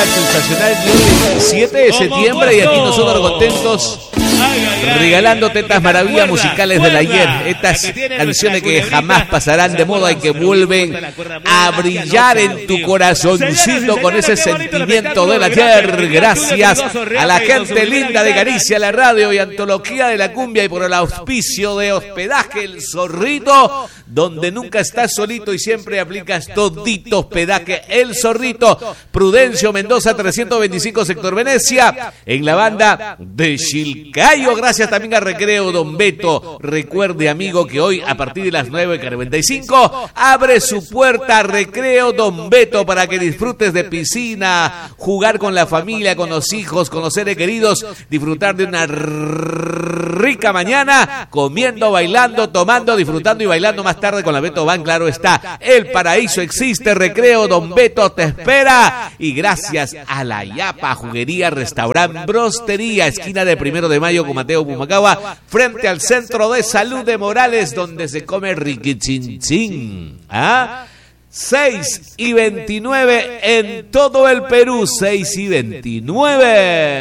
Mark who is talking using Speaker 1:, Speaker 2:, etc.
Speaker 1: sensacional 7 de septiembre y aquí nosotros contentos regalando estas maravillas musicales del ayer, estas canciones que jamás pasarán de moda y que vuelven a brillar en tu corazoncito con ese sentimiento del ayer. Gracias a la gente linda de Galicia, la radio y antología de la cumbia y por el auspicio de hospedaje El Zorrito, donde nunca estás solito y siempre aplicas todito hospedaje El Zorrito. Prudencio Mendoza 325 sector Venecia, en la banda de Chilcayo. Gracias también a Recreo Don Beto. Recuerde, amigo, que hoy a partir de las 9:45 abre su puerta Recreo Don Beto para que disfrutes de piscina, jugar con la familia, con los hijos, con los seres queridos, disfrutar de una rica mañana, comiendo, bailando, tomando, disfrutando y bailando más tarde con la Beto Van. Claro está, el paraíso existe. Recreo Don Beto te espera. Y gracias a La Yapa, juguería, restaurante, brostería, esquina de 1 de Mayo con Mateo Pumacagua, frente al Centro de Salud de Morales, donde se come riquichinchín. 6:29 en todo el Perú, 6:29.